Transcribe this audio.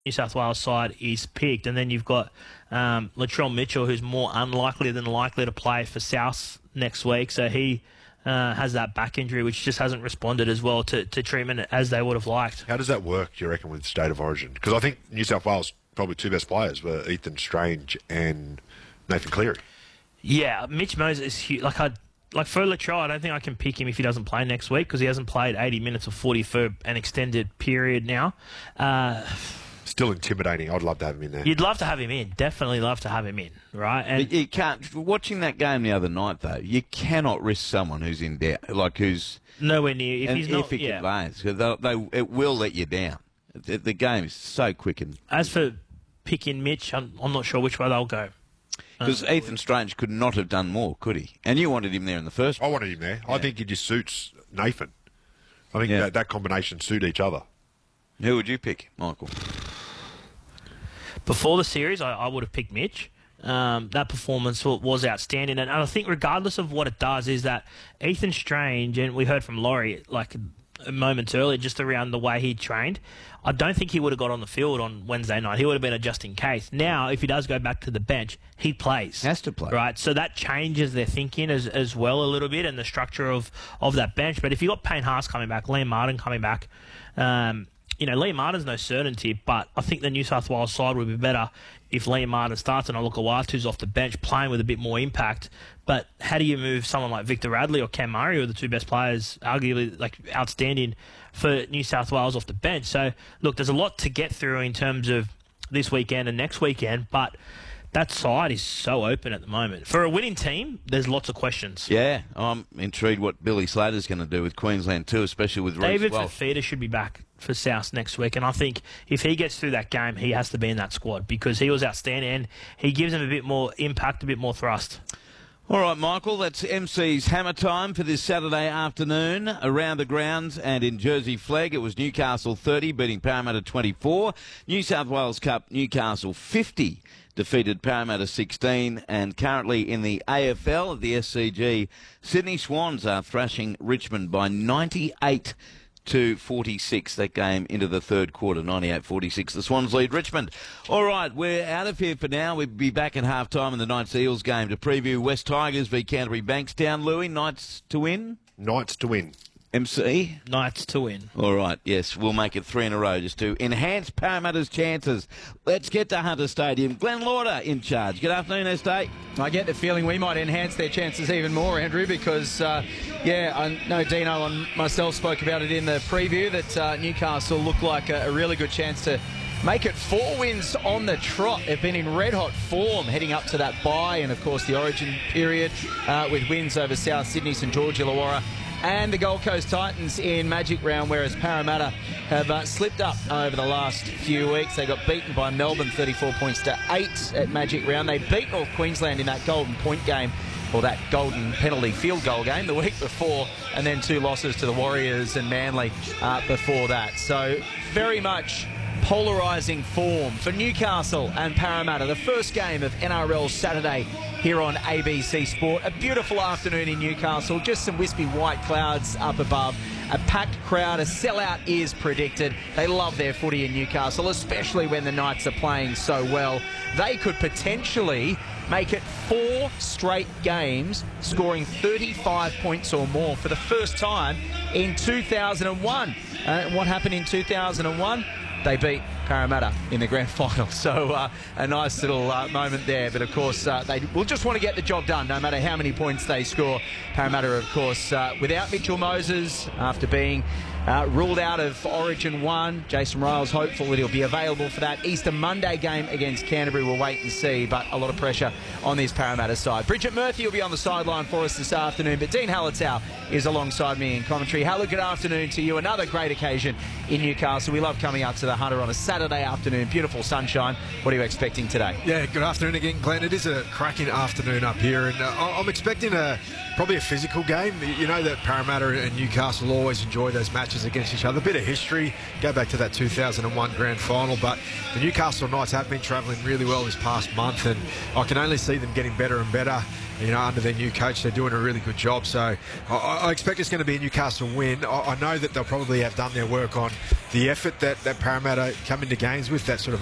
New South Wales side is picked. And then you've got Latrell Mitchell, who's more unlikely than likely to play for South next week. So he has that back injury, which just hasn't responded as well to treatment as they would have liked. How does that work, do you reckon, with State of Origin? Because I think New South Wales' probably two best players were Ethan Strange and Nathan Cleary. Yeah, Mitch Moses is huge. Like for Latrell, I don't think I can pick him if he doesn't play next week because he hasn't played 80 minutes or 40 for an extended period now. Still intimidating. I'd love to have him in there. You'd love to have him in. Definitely love to have him in, right? And but you can't. Watching that game the other night, though, you cannot risk someone who's in doubt, like who's nowhere near. If he's not, advanced, it will let you down. The game is so quick. And as for picking Mitch, I'm not sure which way they'll go. Because Ethan Strange could not have done more, could he? And you wanted him there in the first place. I wanted him there. Yeah. I think he just suits Nathan. I think that combination suit each other. Who would you pick, Michael? Before the series, I would have picked Mitch. That performance was outstanding. And I think regardless of what it does is that Ethan Strange, and we heard from Laurie like moments earlier just around the way he trained, I don't think he would have got on the field on Wednesday night. He would have been a just in case. Now, if he does go back to the bench, he plays. Has to play. Right? So that changes their thinking as well a little bit and the structure of that bench. But if you got Payne Haas coming back, Liam Martin coming back, Liam Martin's no certainty, but I think the New South Wales side would be better if Liam Martin starts and Olakau'atu's off the bench playing with a bit more impact. But how do you move someone like Victor Radley or Cam Murray, who are the two best players, arguably like outstanding for New South Wales off the bench? So, look, there's a lot to get through in terms of this weekend and next weekend, but that side is so open at the moment. For a winning team, there's lots of questions. Yeah, I'm intrigued what Billy Slater's going to do with Queensland too, especially with David Reece Walsh. Fifita should be back for South next week, and I think if he gets through that game, he has to be in that squad because he was outstanding and he gives them a bit more impact, a bit more thrust. All right, Michael, that's MC's hammer time for this Saturday afternoon. Around the grounds and in Jersey Flegg, it was Newcastle 30, beating Parramatta 24. New South Wales Cup, Newcastle 50, defeated Parramatta 16. And currently in the AFL of the SCG, Sydney Swans are thrashing Richmond by 98 to 46. That game into the third quarter, 98-46. The Swans lead Richmond. All right, we're out of here for now. We'll be back at half-time in the Knights Eels game to preview West Tigers v Canterbury Bankstown. Louis, Knights to win? Knights to win. MC? Knights to win. All right, yes, we'll make it 3 in a row just to enhance Parramatta's chances. Let's get to Hunter Stadium. Glenn Lauder in charge. Good afternoon, Estate. I get the feeling we might enhance their chances even more, Andrew, because, I know Dino and myself spoke about it in the preview that Newcastle looked like a really good chance to make it 4 wins on the trot. They've been in red-hot form heading up to that bye and, of course, the Origin period with wins over South Sydney, St George Illawarra and the Gold Coast Titans in Magic Round, whereas Parramatta have slipped up over the last few weeks. They got beaten by Melbourne 34 points to 8 at Magic Round. They beat North Queensland in that golden point game, or that golden penalty field goal game the week before, and then 2 losses to the Warriors and Manly before that. So very much polarising form for Newcastle and Parramatta. The first game of NRL Saturday here on ABC Sport. A beautiful afternoon in Newcastle. Just some wispy white clouds up above. A packed crowd. A sellout is predicted. They love their footy in Newcastle, especially when the Knights are playing so well. They could potentially make it 4 straight games, scoring 35 points or more for the first time in 2001. What happened in 2001? They beat Parramatta in the grand final. So a nice little moment there. But, of course, they will just want to get the job done no matter how many points they score. Parramatta, of course, without Mitchell Moses after being ruled out of Origin 1. Jason Ryle's hopeful that he'll be available for that Easter Monday game against Canterbury. We'll wait and see, but a lot of pressure on this Parramatta side. Bridget Murphy will be on the sideline for us this afternoon, but Dean Hallertau is alongside me in commentary. Haller, good afternoon to you. Another great occasion in Newcastle. We love coming up to the Hunter on a Saturday afternoon. Beautiful sunshine. What are you expecting today? Yeah, good afternoon again, Glenn. It is a cracking afternoon up here, and I'm expecting probably a physical game. You know that Parramatta and Newcastle always enjoy those matches against each other. A bit of history, go back to that 2001 grand final, but the Newcastle Knights have been travelling really well this past month, and I can only see them getting better and better. under their new coach. They're doing a really good job. So I expect it's going to be a Newcastle win. I know that they'll probably have done their work on the effort that Parramatta come into games with, that sort of